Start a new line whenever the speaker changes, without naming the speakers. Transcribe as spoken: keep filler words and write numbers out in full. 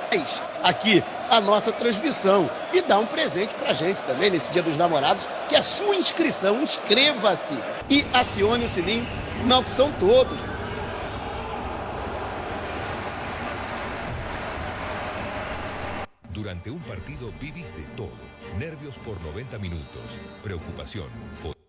aqui a nossa transmissão e dá um presente pra gente também nesse Dia dos Namorados, que é a sua inscrição. Inscreva-se e acione o sininho na opção todos.
Durante un partido vivís de todo. Nervios por noventa minutos. Preocupación.